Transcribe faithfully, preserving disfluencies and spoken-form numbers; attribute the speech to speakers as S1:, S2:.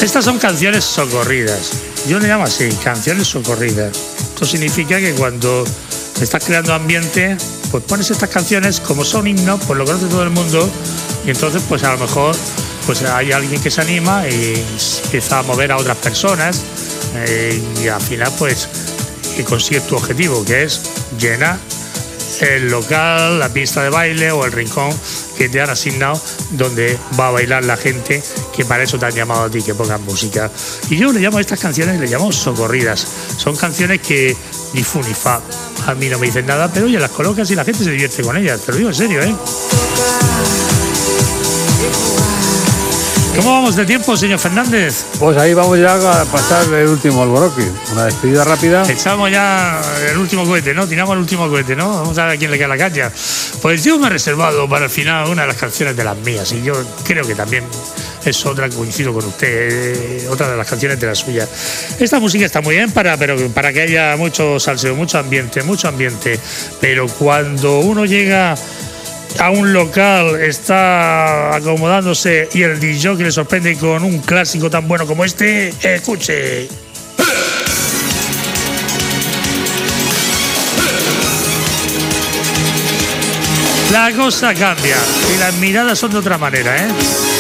S1: Estas son canciones socorridas. Yo le llamo así, canciones socorridas. Esto significa que cuando estás creando ambiente, pues pones estas canciones, como son himnos, pues lo conoce todo el mundo, y entonces pues a lo mejor pues hay alguien que se anima y empieza a mover a otras personas, eh, y al final pues que consigues tu objetivo, que es llenar el local, la pista de baile o el rincón que te han asignado donde va a bailar la gente, que para eso te han llamado a ti, que pongas música. Y yo le llamo a estas canciones, le llamo socorridas. Son canciones que ni fu ni fa. A mí no me dicen nada, pero oye, las colocas y la gente se divierte con ellas. Te lo digo en serio, ¿eh? ¿Cómo vamos de tiempo, señor Fernández?
S2: Pues ahí vamos ya a pasar el último alboroque. Una despedida rápida.
S1: Echamos ya el último cohete, ¿no? Tiramos el último cohete, ¿no? Vamos a ver a quién le queda la caña. Pues yo me he reservado para el final una de las canciones de las mías, y yo creo que también es otra, coincido con usted, eh, otra de las canciones de la suya. Esta música está muy bien para, pero para que haya mucho salseo, mucho ambiente, mucho ambiente. Pero cuando uno llega a un local, está acomodándose y el D J que le sorprende con un clásico tan bueno como este, escuche. La cosa cambia y las miradas son de otra manera, ¿eh?